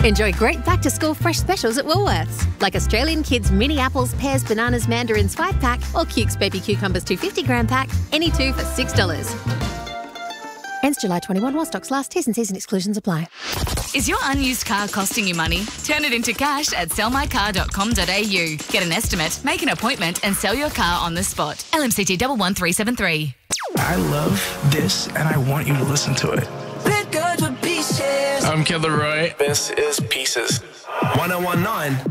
Enjoy great back-to-school fresh specials at Woolworths, like Australian Kids mini apples, pears, bananas, mandarins 5-pack or Cukes baby cucumbers 250-gram pack, any two for $6. Ends July 21 while stocks last. T's and C's and exclusions apply. Is your unused car costing you money? Turn it into cash at sellmycar.com.au. Get an estimate, make an appointment and sell your car on the spot. LMCT 11373. I love this and I want you to listen to it. We're good with pieces. I'm Killer Roy. This is Pieces. 1019